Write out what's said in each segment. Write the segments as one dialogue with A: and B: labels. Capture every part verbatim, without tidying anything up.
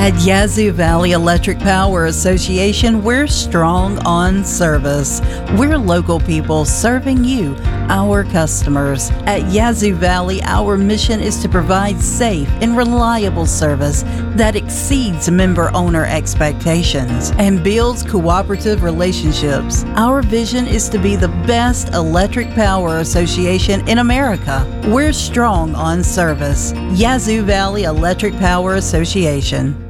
A: At Yazoo Valley Electric Power Association, we're strong on service. We're local people serving you, our customers. At Yazoo Valley, our mission is to provide safe and reliable service that exceeds member-owner expectations and builds cooperative relationships. Our vision is to be the best electric power association in America. We're strong on service. Yazoo Valley Electric Power Association.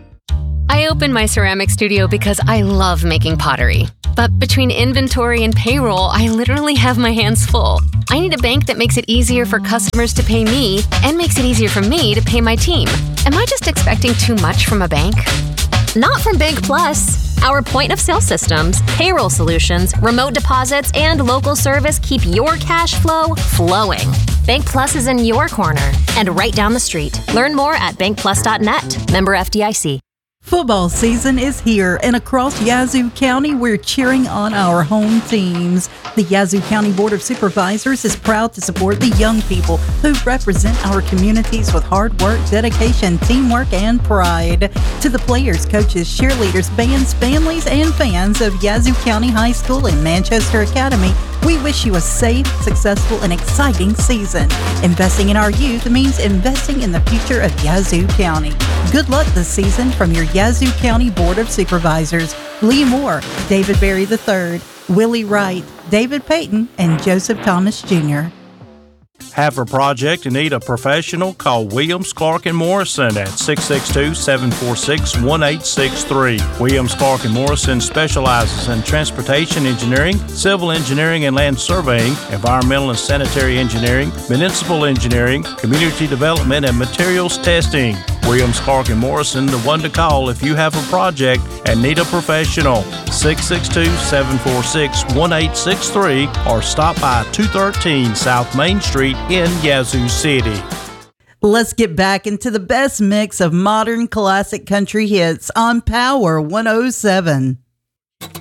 B: I opened my ceramic studio because I love making pottery. But between inventory and payroll, I literally have my hands full. I need a bank that makes it easier for customers to pay me and makes it easier for me to pay my team. Am I just expecting too much from a bank? Not from Bank Plus. Our point-of-sale systems, payroll solutions, remote deposits, and local service keep your cash flow flowing. Bank Plus is in your corner and right down the street. Learn more at bank plus dot net. Member F D I C.
A: Football season is here, and across Yazoo County, we're cheering on our home teams. The Yazoo County Board of Supervisors is proud to support the young people who represent our communities with hard work, dedication, teamwork, and pride. To the players, coaches, cheerleaders, bands, families, and fans of Yazoo County High School and Manchester Academy, we wish you a safe, successful, and exciting season. Investing in our youth means investing in the future of Yazoo County. Good luck this season from your Yazoo County Board of Supervisors: Lee Moore, David Berry the third, Willie Wright, David Payton, and Joseph Thomas Junior
C: Have a project and need a professional? Call Williams, Clark and Morrison at six six two, seven four six, one eight six three. Williams, Clark and Morrison specializes in transportation engineering, civil engineering and land surveying, environmental and sanitary engineering, municipal engineering, community development, and materials testing. Williams, Clark and Morrison, the one to call if you have a project and need a professional. six six two, seven four six, one eight six three or stop by two thirteen South Main Street in Yazoo City.
A: Let's get back into the best mix of modern classic country hits on Power one oh seven.